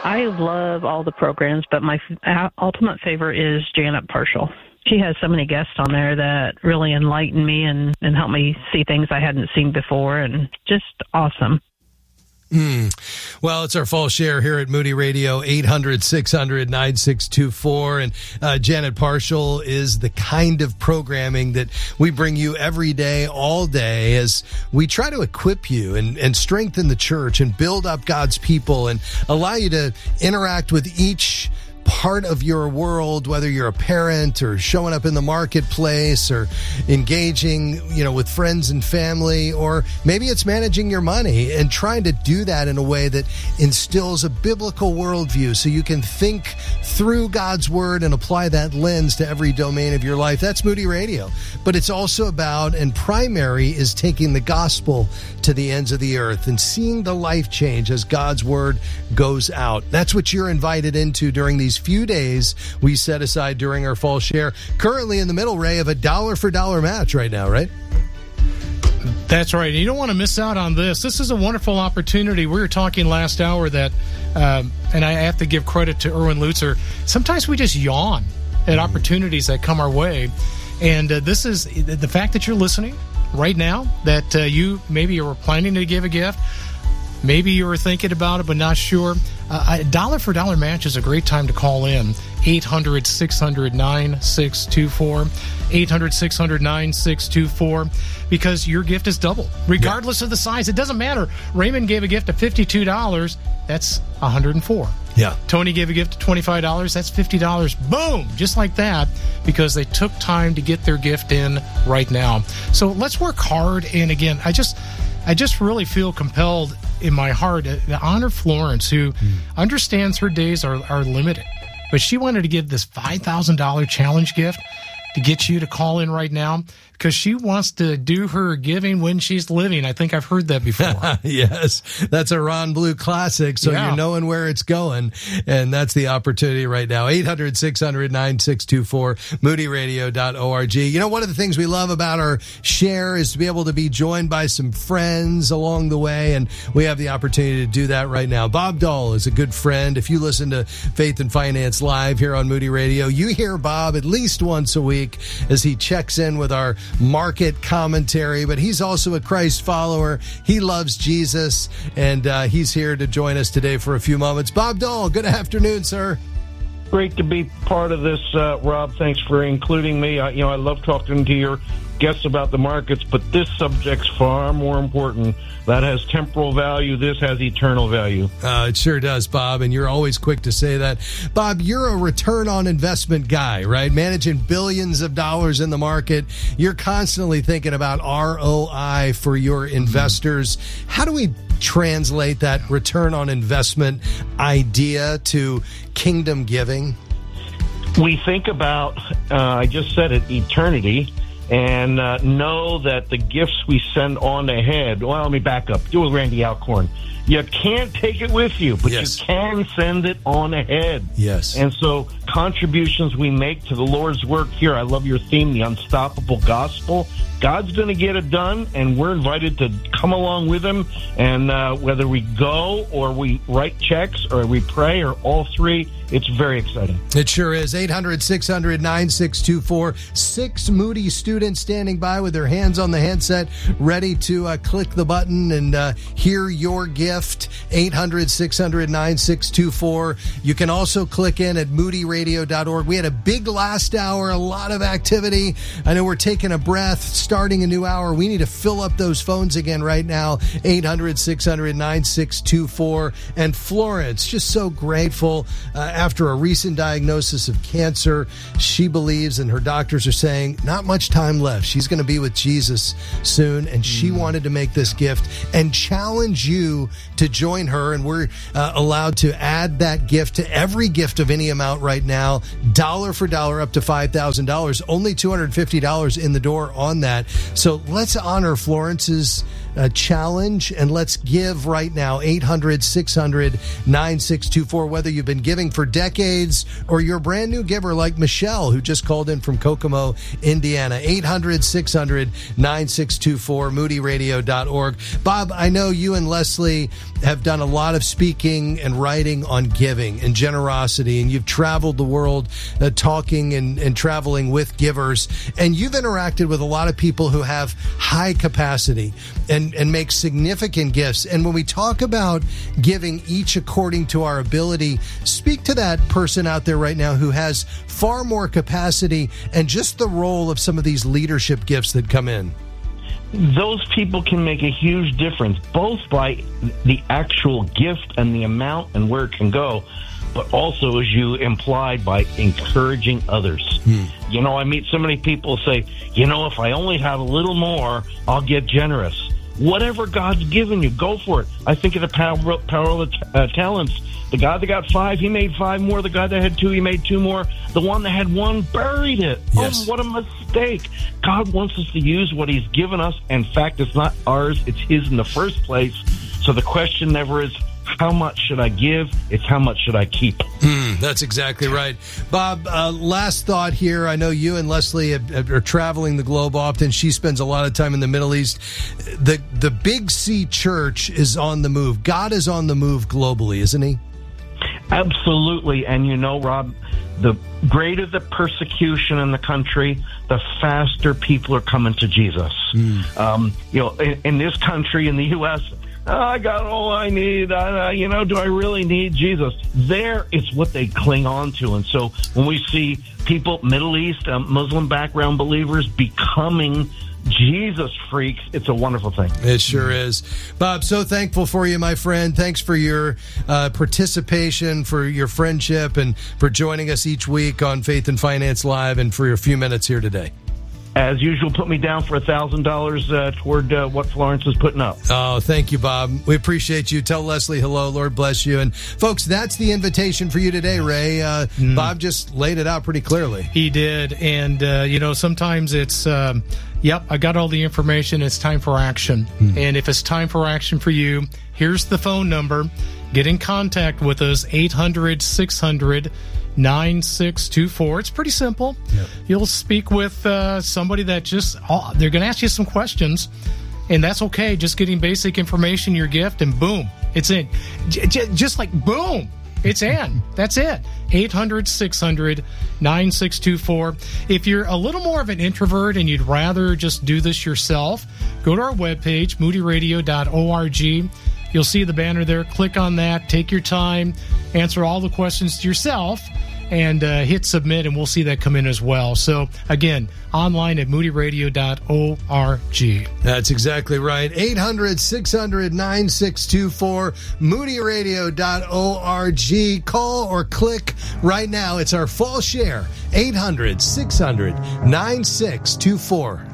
I love all the programs, but my ultimate favorite is Janet Parshall. She has so many guests on there that really enlighten me and help me see things I hadn't seen before, and just awesome. Well, it's our fall share here at Moody Radio, 800-600-9624. And Janet Parshall is the kind of programming that we bring you every day, all day, as we try to equip you and strengthen the church and build up God's people and allow you to interact with each part of your world, whether you're a parent or showing up in the marketplace or engaging, with friends and family, or maybe it's managing your money and trying to do that in a way that instills a biblical worldview so you can think through God's word and apply that lens to every domain of your life. That's Moody Radio. But it's also about, and primary is taking the gospel to the ends of the earth and seeing the life change as God's word goes out. That's what you're invited into during these few days we set aside during our fall share. Currently in the middle, Ray, of a dollar for dollar match right now, right? That's right. You don't want to miss out on this. This is a wonderful opportunity. We were talking last hour that, and I have to give credit to Erwin Lutzer, sometimes we just yawn at opportunities that come our way. And this is the fact that you're listening right now, that you maybe you were planning to give a gift. Maybe you were thinking about it, but not sure. A dollar for dollar match is a great time to call in. 800-600-9624. 800-600-9624. Because your gift is doubled, regardless of the size. It doesn't matter. Raymond gave a gift of $52. That's $104. Yeah. Tony gave a gift of $25. That's $50. Boom! Just like that, because they took time to get their gift in right now. So let's work hard. And again, I just really feel compelled in my heart to honor Florence, who understands her days are limited. But she wanted to give this $5,000 challenge gift to get you to call in right now, because she wants to do her giving when she's living. I think I've heard that before. Yes, that's a Ron Blue classic, so you're knowing where it's going, and that's the opportunity right now. 800-600-9624, moodyradio.org. One of the things we love about our share is to be able to be joined by some friends along the way, and we have the opportunity to do that right now. Bob Dahl is a good friend. If you listen to Faith and Finance Live here on Moody Radio, you hear Bob at least once a week as he checks in with our market commentary, but he's also a Christ follower. He loves Jesus, and he's here to join us today for a few moments. Bob Dahl, good afternoon, sir. Great to be part of this, Rob. Thanks for including me. I love talking to your guests about the markets, but this subject's far more important. That has temporal value. This has eternal value. It sure does, Bob, and you're always quick to say that. Bob, you're a return on investment guy, right? Managing billions of dollars in the market. You're constantly thinking about ROI for your investors. How do we translate that return on investment idea to kingdom giving? We think about, I just said it, eternity. And know that the gifts we send on ahead, well, let me back up. Do with Randy Alcorn. You can't take it with you, but you can send it on ahead. Yes. And so contributions we make to the Lord's work here, I love your theme, the unstoppable gospel. God's going to get it done, and we're invited to come along with him. And whether we go or we write checks or we pray or all three, it's very exciting. It sure is. 800-600-9624. 6 Moody students standing by with their hands on the handset, ready to click the button and hear your gift. 800-600-9624. You can also click in at moodyradio.org. We had a big last hour, a lot of activity. I know we're taking a breath, starting a new hour. We need to fill up those phones again right now. 800-600-9624. And Florence, just so grateful. After a recent diagnosis of cancer, she believes, and her doctors are saying, not much time left. She's going to be with Jesus soon, and she wanted to make this gift and challenge you to join her. And we're allowed to add that gift to every gift of any amount right now, dollar for dollar, up to $5,000. Only $250 in the door on that. So let's honor Florence's challenge, and let's give right now. 800-600-9624. Whether you've been giving for decades or you're a brand new giver like Michelle, who just called in from Kokomo, Indiana. 800-600-9624, moodyradio.org. Bob, I know you and Leslie have done a lot of speaking and writing on giving and generosity, and you've traveled the world talking and traveling with givers, and you've interacted with a lot of people who have high capacity and make significant gifts. And when we talk about giving each according to our ability, speak to that person out there right now who has far more capacity and just the role of some of these leadership gifts that come in. Those people can make a huge difference, both by the actual gift and the amount and where it can go, but also, as you implied, by encouraging others. You know, I meet so many people say, you know, if I only had a little more, I'll get generous. Whatever God's given you, go for it. I think of the power of the talents. The guy that got 5, he made 5 more. The guy that had 2, he made 2 more. The one that had 1 buried it. Yes. Oh, what a mistake. God wants us to use what he's given us. In fact, it's not ours, it's his in the first place. So the question never is, how much should I give? It's how much should I keep? That's exactly right. Bob, last thought here. I know you and Leslie are traveling the globe often. She spends a lot of time in the Middle East. The Big C Church is on the move. God is on the move globally, isn't he? Absolutely. And you know, Rob, the greater the persecution in the country, the faster people are coming to Jesus. You know, in this country, in the U.S., I got all I need. Do I really need Jesus? There, it's what they cling on to. And so when we see people, Middle East, Muslim background believers becoming Jesus freaks, it's a wonderful thing. It sure is. Bob, so thankful for you, my friend. Thanks for your participation, for your friendship, and for joining us each week on Faith and Finance Live, and for your few minutes here today. As usual, put me down for $1,000 toward what Florence is putting up. Oh, thank you, Bob. We appreciate you. Tell Leslie hello. Lord bless you. And folks, that's the invitation for you today, Ray. Bob just laid it out pretty clearly. He did. And, sometimes it's, yep, I got all the information. It's time for action. And if it's time for action for you, here's the phone number. Get in contact with us, 800-600-9624. It's pretty simple. Yep. You'll speak with somebody that they're going to ask you some questions, and that's okay. Just getting basic information, your gift, and boom, it's in. Just like boom, it's in. That's it. 800-600-9624. If you're a little more of an introvert and you'd rather just do this yourself, go to our webpage, moodyradio.org. You'll see the banner there. Click on that. Take your time. Answer all the questions to yourself and hit submit, and we'll see that come in as well. So, again, online at moodyradio.org. That's exactly right. 800-600-9624, moodyradio.org. Call or click right now. It's our fall share, 800-600-9624.